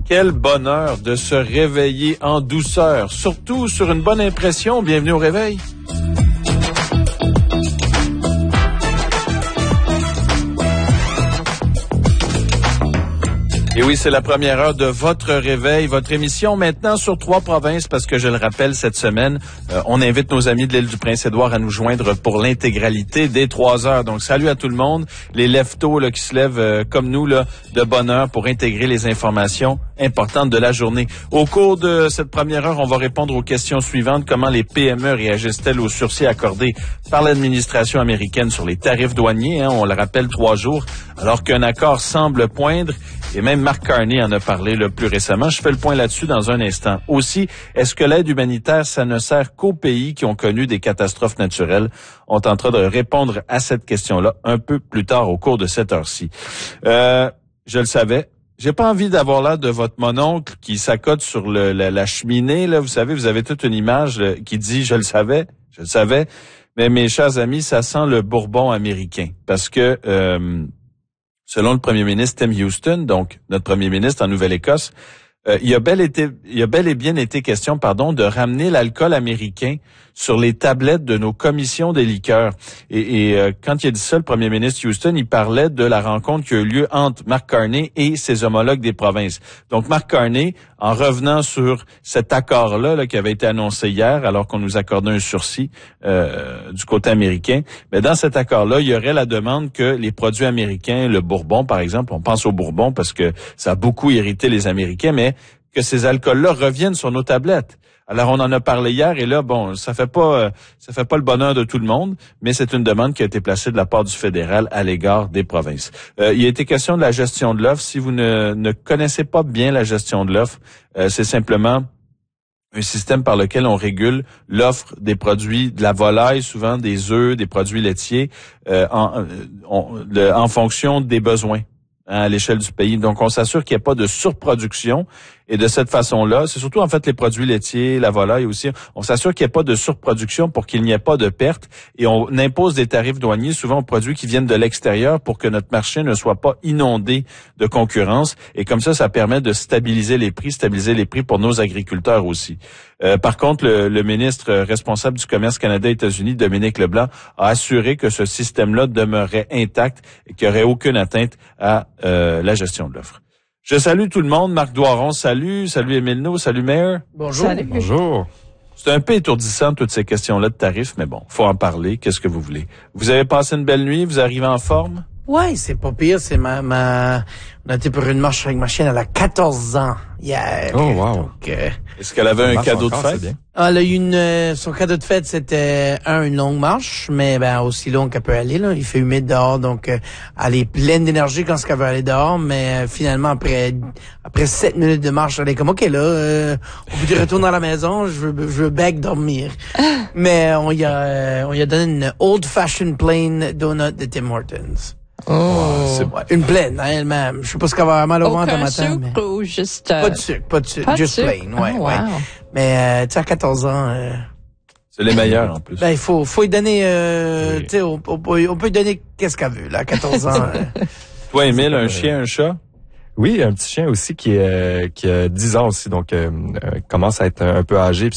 Quel bonheur de se réveiller en douceur, surtout sur une bonne impression. Bienvenue au réveil. Et oui, c'est la première heure de votre réveil, votre émission maintenant sur 3 provinces, parce que je le rappelle, cette semaine, on invite nos amis de l'île du Prince-Édouard à nous joindre pour l'intégralité des 3 heures. Donc, salut à tout le monde, les lève-tôt là, qui se lèvent comme nous là, de bonne heure pour intégrer les informations importantes de la journée. Au cours de cette première heure, on va répondre aux questions suivantes. Comment les PME réagissent-elles aux sursis accordés par l'administration américaine sur les tarifs douaniers? On le rappelle, 3 jours, alors qu'un accord semble poindre. Et même Mark Carney en a parlé le plus récemment. Je fais le point là-dessus dans un instant. Aussi, est-ce que l'aide humanitaire, ça ne sert qu'aux pays qui ont connu des catastrophes naturelles? On tentera de répondre à cette question-là un peu plus tard au cours de cette heure-ci. Je le savais. J'ai pas envie d'avoir l'air de votre mononcle qui s'accote sur la cheminée. Là, vous savez, vous avez toute une image qui dit « je le savais ». Mais mes chers amis, ça sent le Bourbon américain. Parce que... selon le premier ministre Tim Houston, donc notre premier ministre en Nouvelle-Écosse, il a bel et bien été question, de ramener l'alcool américain sur les tablettes de nos commissions des liqueurs. Et quand il a dit ça, le premier ministre Houston, il parlait de la rencontre qui a eu lieu entre Mark Carney et ses homologues des provinces. Donc Mark Carney, en revenant sur cet accord-là qui avait été annoncé hier, alors qu'on nous accordait un sursis du côté américain, mais dans cet accord-là, il y aurait la demande que les produits américains, le Bourbon par exemple, on pense au Bourbon parce que ça a beaucoup irrité les Américains, mais que ces alcools-là reviennent sur nos tablettes. Alors, on en a parlé hier et là, ça fait pas le bonheur de tout le monde, mais c'est une demande qui a été placée de la part du fédéral à l'égard des provinces. Il a été question de la gestion de l'offre. Si vous ne connaissez pas bien la gestion de l'offre, c'est simplement un système par lequel on régule l'offre des produits, de la volaille, souvent des œufs, des produits laitiers, en fonction des besoins à l'échelle du pays. Donc, on s'assure qu'il n'y ait pas de surproduction. Et de cette façon-là, c'est surtout en fait les produits laitiers, la volaille aussi, on s'assure qu'il n'y ait pas de surproduction pour qu'il n'y ait pas de perte. Et on impose des tarifs douaniers souvent aux produits qui viennent de l'extérieur pour que notre marché ne soit pas inondé de concurrence. Et comme ça permet de stabiliser les prix pour nos agriculteurs aussi. Par contre, le ministre responsable du commerce Canada-États-Unis, Dominique Leblanc, a assuré que ce système-là demeurait intact et qu'il n'y aurait aucune atteinte à la gestion de l'offre. Je salue tout le monde. Marc Doiron, salut Émile No, salut Mayor. Bonjour. Salut. Bonjour. C'est un peu étourdissant toutes ces questions-là de tarifs, mais bon, faut en parler. Qu'est-ce que vous voulez? Vous avez passé une belle nuit? Vous arrivez en forme? Ouais, c'est pas pire. C'est on a été pour une marche avec ma chienne. Elle a 14 ans hier. Oh, wow. Donc, est-ce qu'elle avait un cadeau de fête? Elle a eu son cadeau de fête, c'était une longue marche, mais aussi longue qu'elle peut aller, là. Il fait humide dehors, donc elle est pleine d'énergie quand elle veut aller dehors, mais finalement après 7 minutes de marche, elle est comme OK là, on peut retourner à la maison, je veux dormir. Mais on y a donné une old fashioned plain donut de Tim Hortons. Oh. C'est une pleine, hein, elle-même. Je sais pas ce qu'elle va avoir mal au ventre le matin. Aucun sucre ou juste... Pas de sucre, just plain, ouais. Wow. Mais, tu sais, à 14 ans... c'est les meilleurs, en plus. Il faut y donner, oui. Tu sais, on peut lui donner qu'est-ce qu'elle veut, là, à 14 ans. Toi, Émile, un chien, un chat? Oui, un petit chien aussi qui a 10 ans aussi, donc commence à être un peu âgé, puis